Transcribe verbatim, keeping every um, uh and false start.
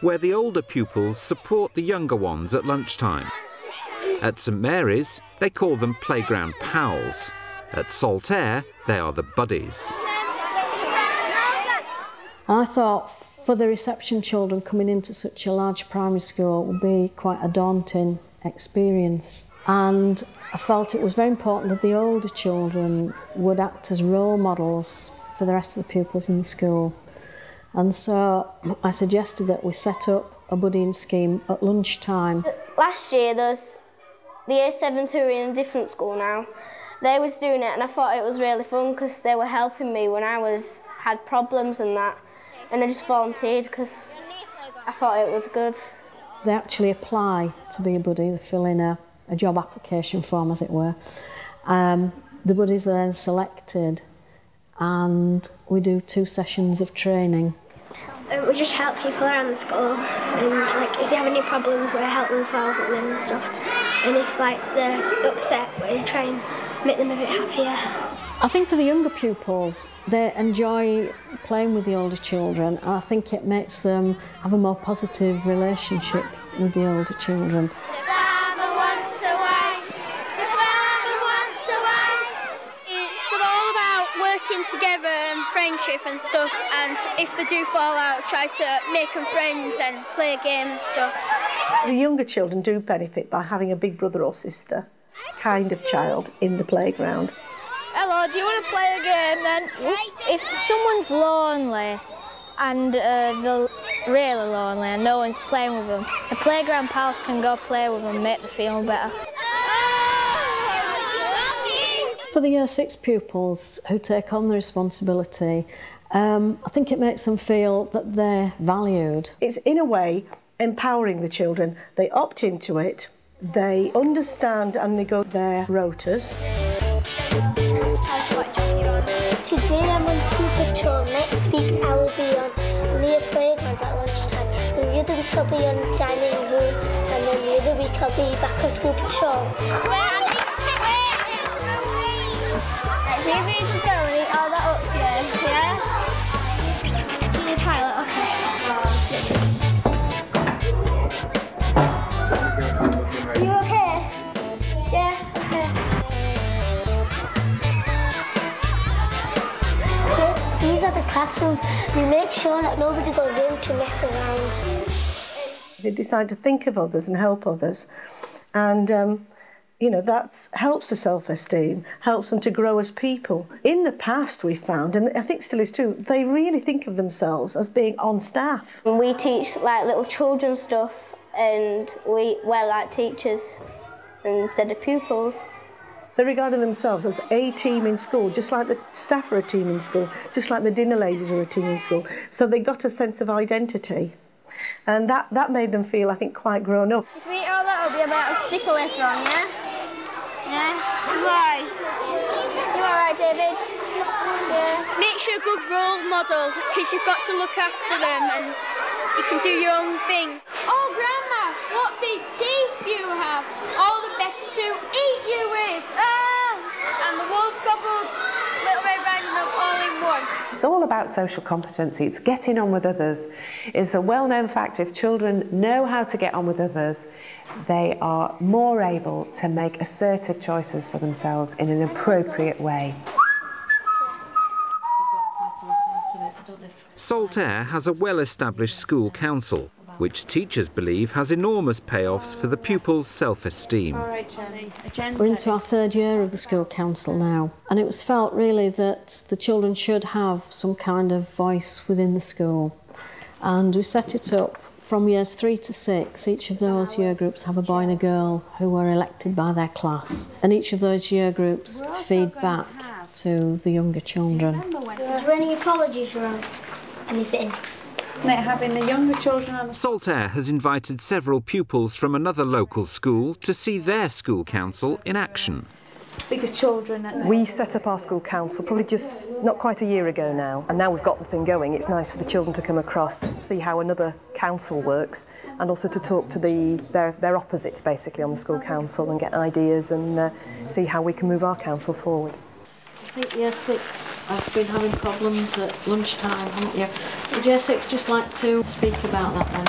where the older pupils support the younger ones at lunchtime. At St Mary's, they call them playground pals. At Saltaire, they are the buddies. I thought for the reception children coming into such a large primary school would be quite a daunting experience. And I felt it was very important that the older children would act as role models for the rest of the pupils in the school. And so I suggested that we set up a buddying scheme at lunchtime. Last year, there's the year sevens who are in a different school now. They was doing it and I thought it was really fun because they were helping me when I was had problems and that. And I just volunteered because I thought it was good. They actually apply to be a buddy, they fill in a, a job application form, as it were. Um, the buddies are then selected and we do two sessions of training. Um, we just help people around the school and like if they have any problems we help them solve them and stuff. And if like they're upset we try and make them a bit happier. I think for the younger pupils, they enjoy playing with the older children, and I think it makes them have a more positive relationship with the older children. The farmer wants a wife, the farmer wants a wife. It's all about working together and friendship and stuff, and if they do fall out, try to make them friends and play games and stuff. The younger children do benefit by having a big brother or sister kind of child in the playground. Hello, do you want to play a game then? If someone's lonely and uh, they're really lonely and no one's playing with them, the playground pals can go play with them and make them feel better. For the year six pupils who take on the responsibility, um, I think it makes them feel that they're valued. It's in a way empowering the children. They opt into it, they understand and negotiate their rotas. Today I'm on School Patrol. Next week I will be on near playground at lunchtime. And the other week I'll be on dining room. And then the other week I'll be back on School Patrol. Wait, Let's see if we can go and eat all that up today, yeah? In the toilet, okay. You okay? Yeah, okay. These are the classrooms. We make sure that nobody goes in to mess around. They decide to think of others and help others. And, um, you know, that helps the self-esteem, helps them to grow as people. In the past, we found, and I think still is true, they really think of themselves as being on staff. And we teach like little children stuff and we wear like teachers instead of pupils. They regarded themselves as a team in school, just like the staff are a team in school, just like the dinner ladies are a team in school. So they got a sense of identity. And that, that made them feel, I think, quite grown up. If we eat all that, it'll be about a sticker later on, yeah? Yeah? Why? You alright, David? Yeah. Make sure a good role model, because you've got to look after them and you can do your own things. Oh, Grandma, what big teeth you have! All the better to eat you with! Ah! And the wolf gobbled Little Red Riding Hood all in one. It's all about social competency, it's getting on with others. It's a well-known fact if children know how to get on with others, they are more able to make assertive choices for themselves in an appropriate way. Saltaire has a well-established school council, which teachers believe has enormous payoffs for the pupils' self-esteem. We're into our third year of the school council now, and it was felt really that the children should have some kind of voice within the school. And we set it up from years three to six. Each of those year groups have a boy and a girl who were elected by their class, and each of those year groups feed back to the younger children. Is there any apologies around? Anything? Isn't it having the younger children on the... Saltaire has invited several pupils from another local school to see their school council in action. Bigger children. We set up our school council probably just not quite a year ago now, and now we've got the thing going. It's nice for the children to come across, see how another council works, and also to talk to the their, their opposites basically on the school council and get ideas and uh, see how we can move our council forward. I think year six have been having problems at lunchtime, haven't you? Would year six just like to speak about that then?